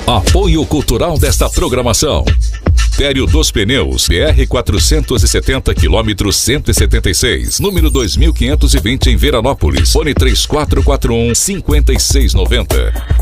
Apoio cultural desta programação: Tério dos Pneus, BR 470 km 176, número 2520 em Veranópolis. Fone 3441 5690.